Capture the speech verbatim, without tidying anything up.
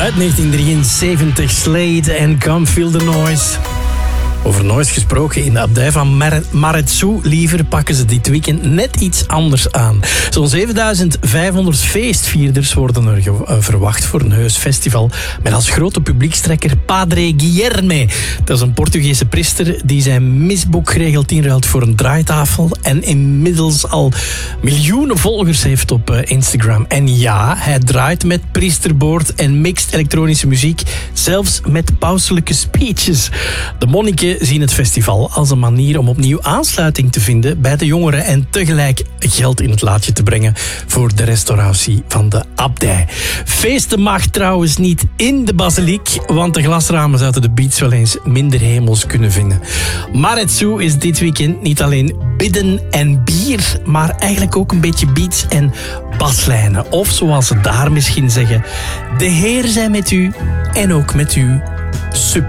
Uit negentien drieënzeventig, Slade en Come Feel the Noise. Over noise gesproken, in de abdij van Mar- Maretsu liever pakken ze dit weekend net iets anders aan. Zo'n zevenduizend vijfhonderd feestvierders worden er ge- uh, verwacht voor een heus festival met als grote publiekstrekker Padre Guilherme. Dat is een Portugese priester die zijn misboek geregeld inruilt voor een draaitafel en inmiddels al miljoenen volgers heeft op uh, Instagram. En ja, hij draait met priesterboord en mixt elektronische muziek, zelfs met pauselijke speeches. De monniken zien het festival als een manier om opnieuw aansluiting te vinden bij de jongeren en tegelijk geld in het laadje te brengen voor de restauratie van de abdij. Feesten mag trouwens niet in de basiliek, want de glasramen zouden de beats wel eens minder hemels kunnen vinden. Maretsu is dit weekend niet alleen bidden en bier, maar eigenlijk ook een beetje beats en baslijnen. Of zoals ze daar misschien zeggen, de Heer zij met u en ook met uw support.